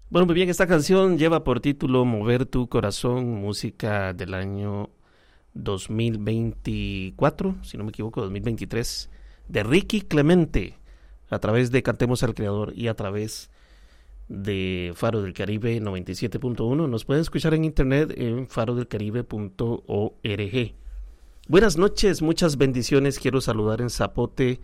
Bueno, muy bien, esta canción lleva por título Mover tu corazón, música del año 2024, si no me equivoco, 2023, de Ricky Clemente, a través de Cantemos al Creador y a través de Faro del Caribe 97.1. Nos pueden escuchar en internet en farodelcaribe.org. Buenas noches, muchas bendiciones. Quiero saludar en Zapote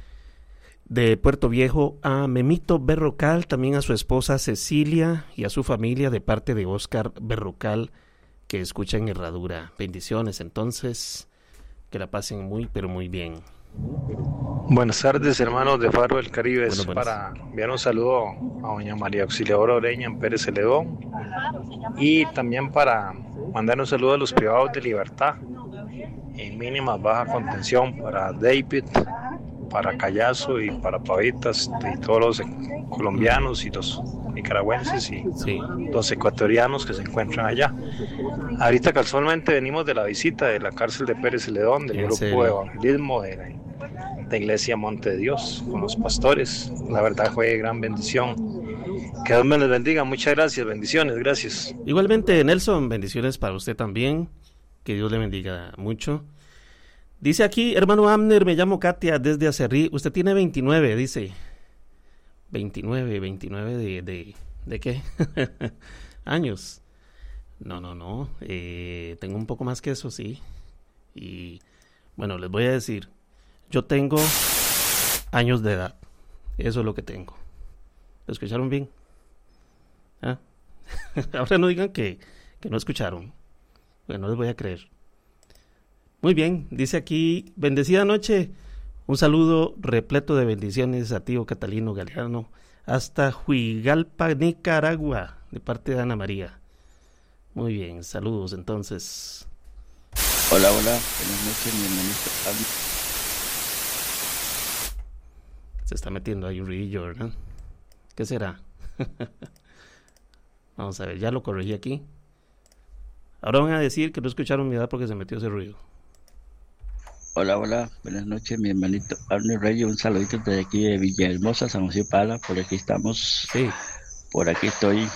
de Puerto Viejo a Memito Berrocal, también a su esposa Cecilia y a su familia de parte de Oscar Berrocal, que escucha en Herradura. Bendiciones, entonces, que la pasen muy, pero muy bien. Buenas tardes, hermanos de Faro del Caribe. Es Buenas. para enviar un saludo a doña María Auxiliadora Oreña en Pérez Celedón y también para mandar un saludo a los privados de libertad en mínima baja contención, para David, para Callazo y para Pavitas y todos los colombianos y los nicaragüenses y los ecuatorianos que se encuentran allá. Ahorita casualmente venimos de la visita de la cárcel de Pérez Celedón, del grupo de evangelismo de Iglesia Monte de Dios con los pastores. La verdad fue de gran bendición. Que Dios me les bendiga. Muchas gracias, bendiciones, gracias. Igualmente, Nelson, bendiciones para usted también. Que Dios le bendiga mucho. Dice aquí, hermano Amner, me llamo Katia desde Acerrí. Usted tiene 29, dice. 29 ¿de qué? Años. No. Tengo un poco más que eso, sí. Y bueno, les voy a decir. Yo tengo años de edad. Eso es lo que tengo. ¿Lo escucharon bien? ¿Ah? Ahora no digan que no escucharon. Bueno, no les voy a creer. Muy bien, dice aquí, bendecida noche. Un saludo repleto de bendiciones a tío Catalino Galeano hasta Huigalpa, Nicaragua, de parte de Ana María. Muy bien, saludos entonces. Hola, buenas noches, mi hermanito. Se está metiendo ahí un ruidillo, ¿verdad? ¿Qué será? Vamos a ver, ya lo corregí aquí. Ahora van a decir que no escucharon mi edad porque se metió ese ruido. Hola, buenas noches, mi hermanito Arne Reyes. Un saludito desde aquí de Villahermosa, San José Pala. Por aquí estamos. Sí. Por aquí estoy.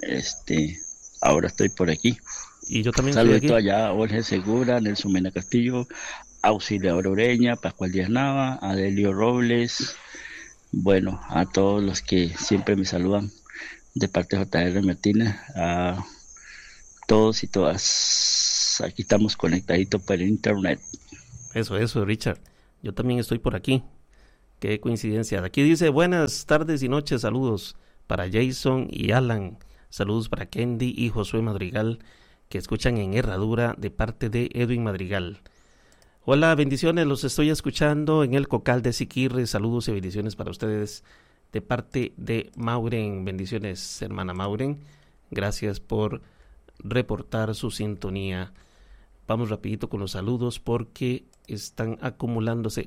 Ahora estoy por aquí. Y yo también saludito estoy aquí. Allá a Jorge Segura, Nelson Mena Castillo, Auxiliadora Oreña, Pascual Díaz Nava, Adelio Robles. Bueno, a todos los que siempre me saludan de parte de J.R. Martínez, a todos y todas. Aquí estamos conectaditos por internet. Eso, Richard. Yo también estoy por aquí. Qué coincidencia. Aquí dice, buenas tardes y noches, saludos para Jason y Alan. Saludos para Kendi y Josué Madrigal, que escuchan en Herradura de parte de Edwin Madrigal. Hola, bendiciones, los estoy escuchando en el Cocal de Siquirre. Saludos y bendiciones para ustedes de parte de Mauren. Bendiciones, hermana Mauren. Gracias por reportar su sintonía. Vamos rapidito con los saludos porque están acumulándose.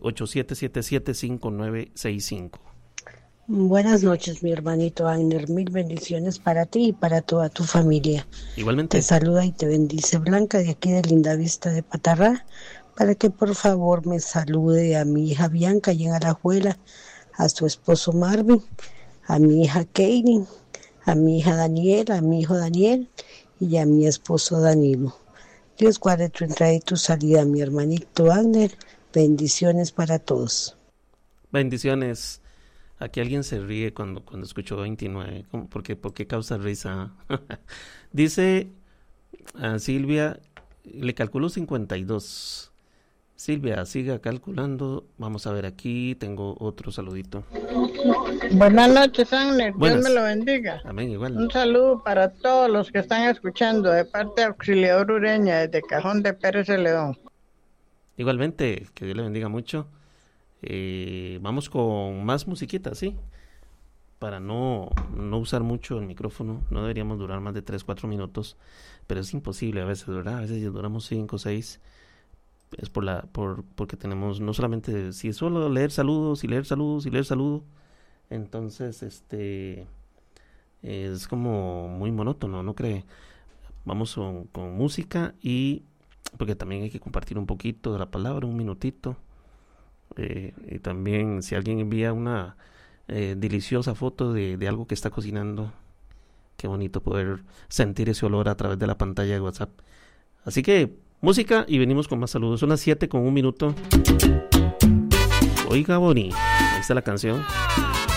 8777-5965. Buenas noches, mi hermanito Agner. Mil bendiciones para ti y para toda tu familia. Igualmente. Te saluda y te bendice Blanca de aquí de Linda Vista de Patarrá, para que por favor me salude a mi hija Bianca y en Alajuela, a su esposo Marvin, a mi hija Kaylin, a mi hija Daniel, a mi hijo Daniel y a mi esposo Danilo. Dios guarde tu entrada y tu salida, mi hermanito Agner. Bendiciones para todos. Bendiciones. Aquí alguien se ríe cuando escuchó 29. ¿Por qué causa risa? Dice a Silvia, le calculó 52. Silvia, siga calculando. Vamos a ver aquí, tengo otro saludito. Buenas noches, Agner. Buenas. Dios me lo bendiga. Amén, igual. Un saludo para todos los que están escuchando de parte de Auxiliador Ureña desde Cajón de Pérez Celedón. Igualmente, que Dios le bendiga mucho. Vamos con más musiquita, ¿sí? Para no usar mucho el micrófono. No deberíamos durar más de 3-4 minutos, pero es imposible a veces, ¿verdad? A veces duramos 5 o 6. Es porque tenemos, no solamente, si es solo leer saludos y leer saludos y leer saludos, entonces es como muy monótono, ¿no cree? Vamos con música y porque también hay que compartir un poquito de la palabra, un minutito. Y también si alguien envía una deliciosa foto de algo que está cocinando, Qué bonito poder sentir ese olor a través de la pantalla de WhatsApp. Así que, música y venimos con más saludos. Son las 7:01. Oiga, Bonnie, ahí está la canción.